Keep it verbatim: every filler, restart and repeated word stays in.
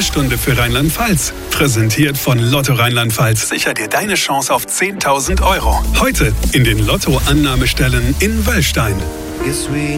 Stunde für Rheinland-Pfalz. Präsentiert von Lotto Rheinland-Pfalz. Sicher dir deine Chance auf zehntausend Euro. Heute in den Lotto-Annahmestellen in Wöllstein. Guess we